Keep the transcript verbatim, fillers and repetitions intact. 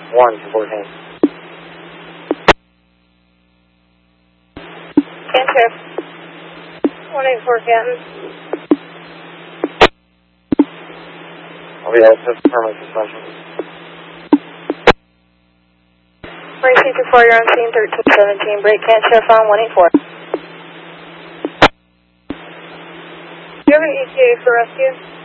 one to fourteen. Cantrip. one eight four Canton. I'll be out to permanent suspension. Racing two four, you're on scene thirteen seventeen. Break Cantrip on one eight four. Do you have an E T A for rescue?